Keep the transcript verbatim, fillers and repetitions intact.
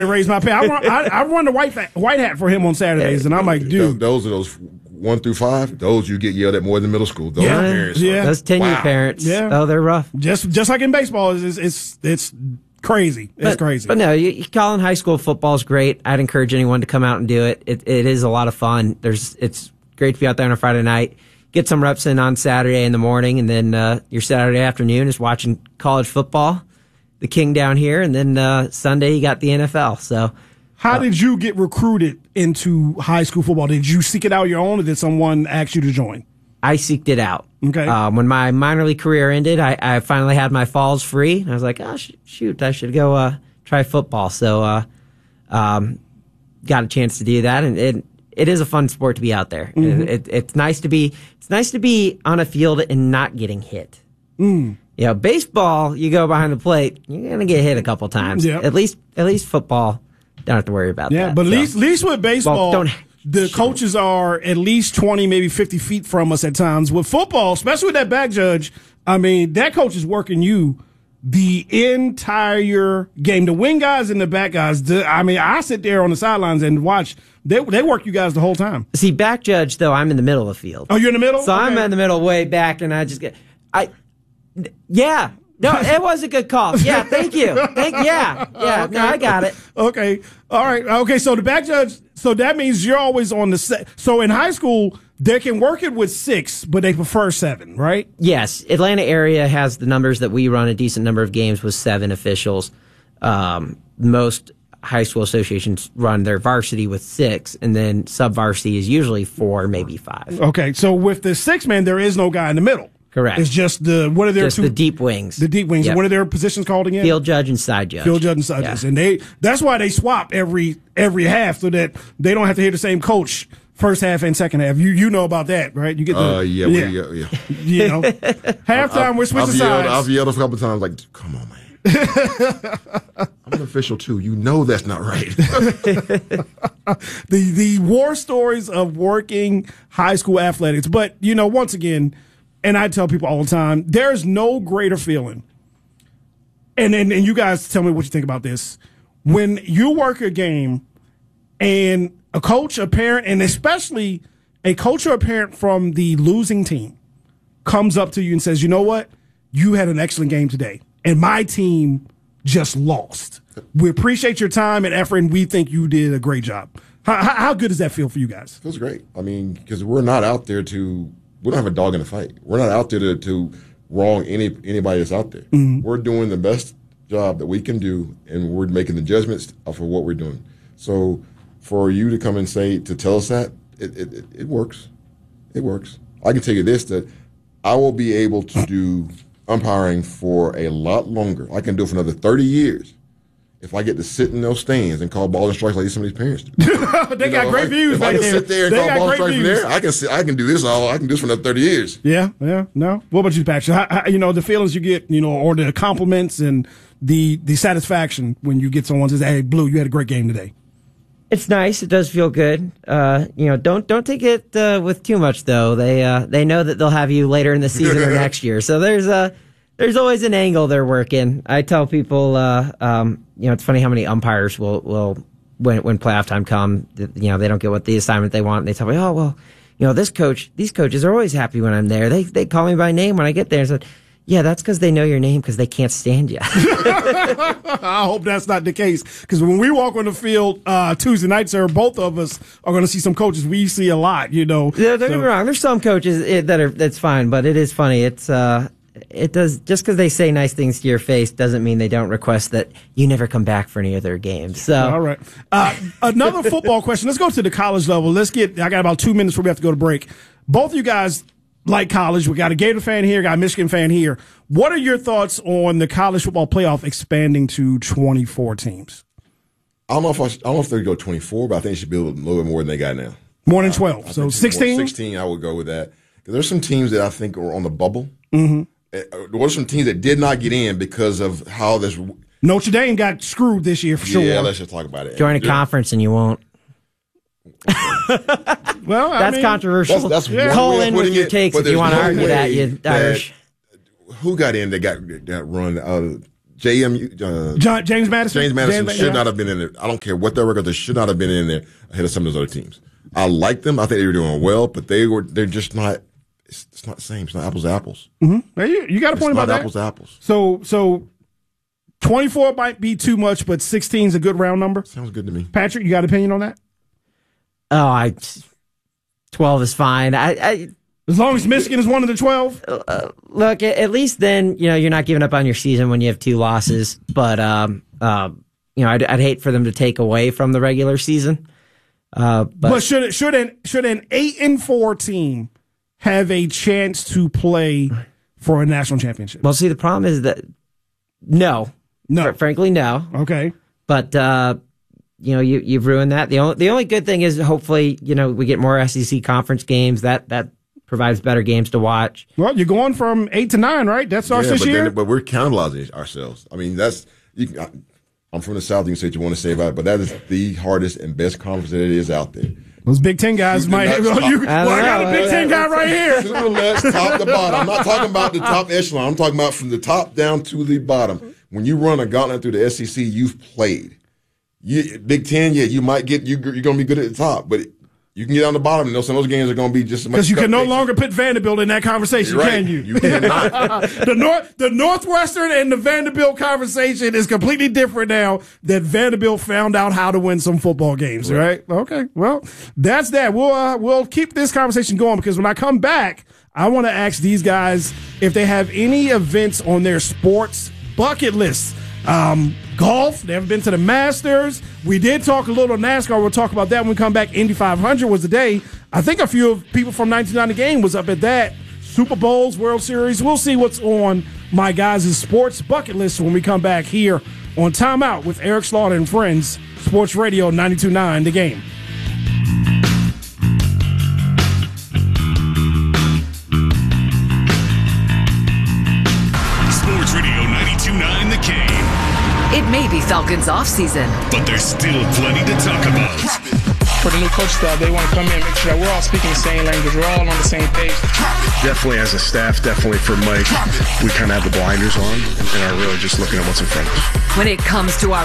raise my pay. I run, I, I run the white hat, white hat for him on Saturdays, and I'm like, dude. Those are those one through five. Those you get yelled at more than middle school. Those yeah, parents. yeah. Those tenure wow. parents. Yeah. Oh, they're rough. Just just like in baseball, it's it's it's crazy. It's but, crazy. But no, you, you calling high school football is great. I'd encourage anyone to come out and do it. It it is a lot of fun. There's it's great to be out there on a Friday night. Get some reps in on Saturday in the morning, and then uh, your Saturday afternoon is watching college football, the King down here, and then uh, Sunday you got the N F L. So. How did you get recruited into high school football? Did you seek it out your own, or did someone ask you to join? I seeked it out. Okay. Um, when my minor league career ended, I, I finally had my falls free. I was like, oh, sh- shoot, I should go uh, try football. So uh, um, got a chance to do that, and it it is a fun sport to be out there. Mm-hmm. It, it, it's nice to be it's nice to be on a field and not getting hit. Mm. You know, baseball, you go behind the plate, you're gonna get hit a couple times. Yep. At least at least football. Don't have to worry about yeah, that. but at so. least, least with baseball, Well, don't- the coaches are at least twenty, maybe fifty feet from us at times. With football, especially with that back judge, I mean, that coach is working you the entire game. The wing guys and the back guys, the, I mean, I sit there on the sidelines and watch. They they work you guys the whole time. See, back judge, though, I'm in the middle of the field. Oh, you're in the middle? So Okay. I'm in the middle way back, and I just get, I, yeah. No, it was a good call. Yeah, thank you. Thank, yeah, yeah. Okay. No, I got it. Okay. All right. Okay. So the back judge, so that means you're always on the set. So in high school, they can work it with six, but they prefer seven, right? Yes, Atlanta area has the numbers that we run a decent number of games with seven officials. Um, most high school associations run their varsity with six, and then sub varsity is usually four, maybe five. Okay. So with the six man, there is no guy in the middle. Correct. It's just the, what are their Just two? the deep wings. The deep wings. Yep. What are their positions called again? Field judge and side judge. Field judge and side judge. Yeah. And they, that's why they swap every, every half so that they don't have to hear the same coach first half and second half. You, you know about that, right? You get the, Uh, yeah, yeah. We, uh, yeah. You know, halftime, we're switching I've yelled, sides. I've yelled a couple times, like, come on, man. I'm an official, too. You know that's not right. the the war stories of working high school athletics. But, you know, once again, and I tell people all the time, there's no greater feeling. And, and and you guys tell me what you think about this. When you work a game and a coach, a parent, and especially a coach or a parent from the losing team comes up to you and says, you know what? You had an excellent game today, and my team just lost. We appreciate your time and effort, and we think you did a great job. How, how, how good does that feel for you guys? Feels great. I mean, because we're not out there to – we don't have a dog in the fight. We're not out there to, to wrong any anybody that's out there. Mm-hmm. We're doing the best job that we can do, and we're making the judgments for what we're doing. So for you to come and say, to tell us that, it, it, it, it works. It works. I can tell you this, that I will be able to do umpiring for a lot longer. I can do it for another thirty years if I get to sit in those stands and call balls and strikes like some of these parents do. they you got know, great if views. If right I can there. sit there and they call balls and strikes from views. there, I can sit, I can do this all. I can do this for another thirty years. Yeah, yeah, no. What about you, Patrick? How, how, you know, the feelings you get, you know, or the compliments and the the satisfaction when you get someone says, "Hey, Blue, you had a great game today." It's nice. It does feel good. Uh, you know, don't don't take it uh, with too much though. They uh, they know that they'll have you later in the season or next year. So there's a there's always an angle they're working. I tell people, uh, um, you know, it's funny how many umpires will will when when playoff time come, you know, they don't get what the assignment they want. And they tell me, oh well, you know, this coach, these coaches are always happy when I'm there. They they call me by name when I get there. And so, yeah, that's because they know your name because they can't stand you. I hope that's not the case, because when we walk on the field uh, Tuesday night, sir, both of us are going to see some coaches we see a lot. You know, Yeah, don't so. get me wrong. There's some coaches it, that are that's fine, but it is funny. It's uh, it does just because they say nice things to your face doesn't mean they don't request that you never come back for any of their games. So All right. Uh, another football question. Let's go to the college level. Let's get. I got about two minutes before we have to go to break. Both of you guys like college. We got a Gator fan here, got a Michigan fan here. What are your thoughts on the college football playoff expanding to twenty-four teams? I don't know if I, should, I don't know if they go twenty-four, but I think it should be a little, little bit more than they got now. More than twelve. Uh, so sixteen? sixteen, I would go with that. Because there's some teams that I think are on the bubble. Mm-hmm. Uh, there were some teams that did not get in because of how this. Notre Dame got screwed this year for yeah, sure. Yeah, let's just talk about it. join a yeah. conference and you won't. Well, I That's mean, controversial. That's, that's Yeah. one Call way of in with putting your it, takes but if you there's want to no argue way that, you Irish. Who got in that got that run out of J M U, uh, John, James Madison. James Madison James, should yeah. not have been in there. I don't care what their record, they should not have been in there ahead of some of those other teams. I like them. I think they were doing well, but they were, they're just not, it's, it's not the same. It's not apples to apples. Mm-hmm. You, you got a point it's about not that. apples to apples. So, so twenty-four might be too much, but sixteen is a good round number. Sounds good to me. Patrick, you got an opinion on that? Oh, I twelve is fine. I, I As long as Michigan is one of the twelve. uh, look, at, at least then you know you're not giving up on your season when you have two losses. But um, uh, you know, I'd, I'd hate for them to take away from the regular season. Uh, but, But should it, should an should an eight and four team have a chance to play for a national championship? well, see, the problem is that no, No. Fr- frankly, no. Okay. But uh, you know, you you've ruined that. The only the only good thing is hopefully you know we get more S E C conference games. That that provides better games to watch. Well, you're going from eight to nine, right? That starts Yeah, this but, year. then, but we're cannibalizing ourselves. I mean, that's, you can, I, I'm from the South, you can say what you want to say about it, but that is the hardest and best conference that it is out there. Those Big Ten guys You might. do Well, not you, stop. well, I got a I Big know. Ten guy right here. Super less, top to bottom. I'm not talking about the top echelon. I'm talking about from the top down to the bottom. When you run a gauntlet through the S E C, you've played. You, Big Ten, yeah, you might get you. You're going to be good at the top, but you can get on the bottom, and those some of those games are going to be just as much. Because you can no cupcakes. longer put Vanderbilt in that conversation, Right. can you? You cannot. the North, the Northwestern and the Vanderbilt conversation is completely different now that Vanderbilt found out how to win some football games. Right? right? Okay. Well, that's that. We'll uh, we'll keep this conversation going because when I come back, I want to ask these guys if they have any events on their sports bucket list. Um, golf, they haven't been to the Masters. We did talk a little NASCAR. We'll talk about that when we come back. Indy five hundred was the day. I think a few of people from nineteen ninety Game was up at that. Super Bowls, World Series. We'll see what's on my guys' sports bucket list when we come back here on Timeout with Eric Slaughter and Friends, Sports Radio ninety-two point nine The Game. Sports Radio ninety-two point nine The Game. It may be Falcons off-season. But there's still plenty to talk about. For the new coach staff, they want to come in and make sure that we're all speaking the same language. We're all on the same page. Definitely as a staff, definitely for Mike, we kind of have the blinders on and are really just looking at what's in front of us. When it comes to our